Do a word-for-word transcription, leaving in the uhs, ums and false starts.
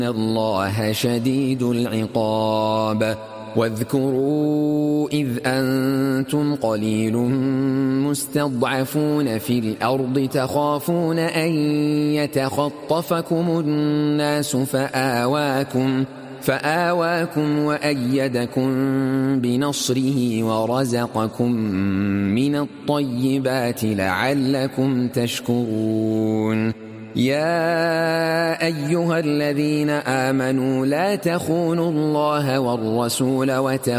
الله شديد العقاب. واذكروا إذ أنتم قليل مستضعفون في الأرض تخافون أن يتخطفكم الناس فآواكم فآواكم وأيدكم بنصره ورزقكم من الطيبات لعلكم تشكرون. يا أيها الذين آمنوا لا تخونوا الله والرسول وتخونوا